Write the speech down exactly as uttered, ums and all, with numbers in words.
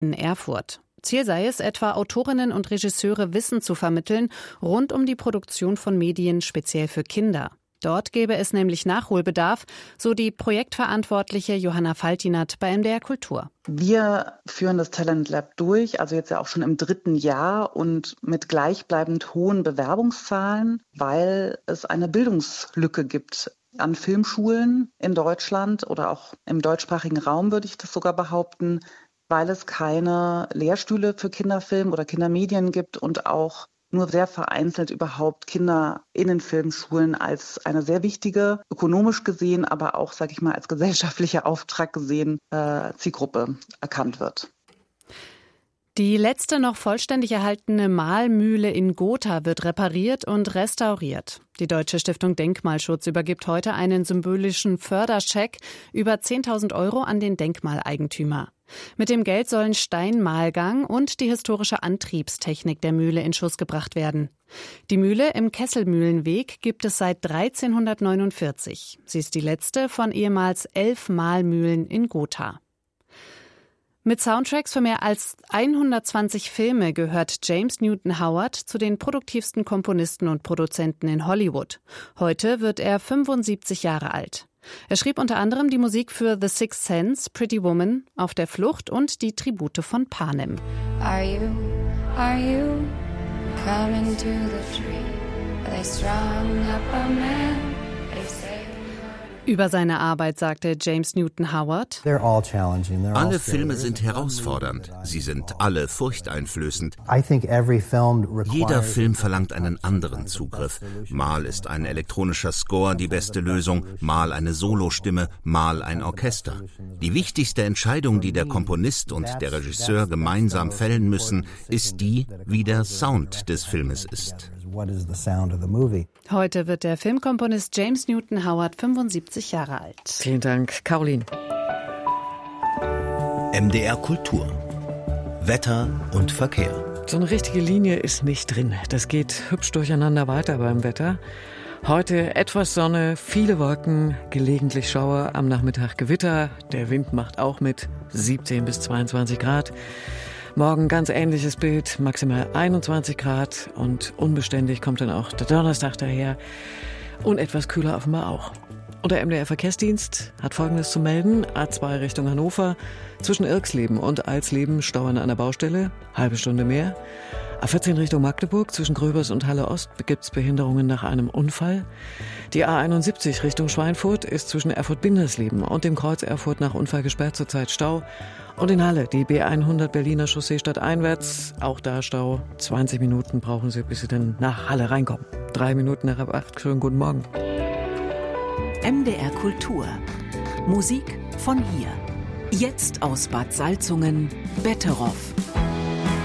in Erfurt. Ziel sei es, etwa Autorinnen und Regisseure Wissen zu vermitteln rund um die Produktion von Medien speziell für Kinder. Dort gäbe es nämlich Nachholbedarf, so die Projektverantwortliche Johanna Faltinat bei M D R Kultur. Wir führen das Talent Lab durch, also jetzt ja auch schon im dritten Jahr und mit gleichbleibend hohen Bewerbungszahlen, weil es eine Bildungslücke gibt an Filmschulen in Deutschland oder auch im deutschsprachigen Raum, würde ich das sogar behaupten, weil es keine Lehrstühle für Kinderfilm oder Kindermedien gibt und auch nur sehr vereinzelt überhaupt Kinder in den Filmschulen als eine sehr wichtige, ökonomisch gesehen, aber auch, sage ich mal, als gesellschaftlicher Auftrag gesehen, äh, Zielgruppe erkannt wird. Die letzte noch vollständig erhaltene Mahlmühle in Gotha wird repariert und restauriert. Die Deutsche Stiftung Denkmalschutz übergibt heute einen symbolischen Förderscheck über zehntausend Euro an den Denkmaleigentümer. Mit dem Geld sollen Steinmahlgang und die historische Antriebstechnik der Mühle in Schuss gebracht werden. Die Mühle im Kesselmühlenweg gibt es seit dreizehnhundertneunundvierzig. Sie ist die letzte von ehemals elf Mahlmühlen in Gotha. Mit Soundtracks für mehr als hundertzwanzig Filme gehört James Newton Howard zu den produktivsten Komponisten und Produzenten in Hollywood. Heute wird er fünfundsiebzig Jahre alt. Er schrieb unter anderem die Musik für The Sixth Sense, Pretty Woman, Auf der Flucht und die Tribute von Panem. Are you, are you coming to the tree? They strung up a man. They say Über seine Arbeit sagte James Newton Howard: Alle Filme sind herausfordernd. Sie sind alle furchteinflößend. Jeder Film verlangt einen anderen Zugriff. Mal ist ein elektronischer Score die beste Lösung, mal eine Solostimme, mal ein Orchester. Die wichtigste Entscheidung, die der Komponist und der Regisseur gemeinsam fällen müssen, ist die, wie der Sound des Filmes ist. Heute wird der Filmkomponist James Newton Howard fünfundsiebzig Jahre alt. Vielen Dank, Caroline. M D R Kultur. Wetter und Verkehr. So eine richtige Linie ist nicht drin. Das geht hübsch durcheinander weiter beim Wetter. Heute etwas Sonne, viele Wolken, gelegentlich Schauer, am Nachmittag Gewitter. Der Wind macht auch mit, siebzehn bis zweiundzwanzig Grad. Morgen ganz ähnliches Bild, maximal einundzwanzig Grad und unbeständig kommt dann auch der Donnerstag daher und etwas kühler offenbar auch. Und der M D R Verkehrsdienst hat Folgendes zu melden: A zwei Richtung Hannover, zwischen Irxleben und Alsleben Stau an einer Baustelle, halbe Stunde mehr. A vierzehn Richtung Magdeburg, zwischen Gröbers und Halle Ost gibt es Behinderungen nach einem Unfall. Die A einundsiebzig Richtung Schweinfurt ist zwischen Erfurt-Bindersleben und dem Kreuz Erfurt nach Unfall gesperrt, zurzeit Stau. Und in Halle, die B hundert Berliner Chaussee stadteinwärts, auch da Stau. zwanzig Minuten brauchen Sie, bis Sie dann nach Halle reinkommen. Drei Minuten nach ab acht. Schönen guten Morgen. M D R Kultur. Musik von hier. Jetzt aus Bad Salzungen, Betteroff.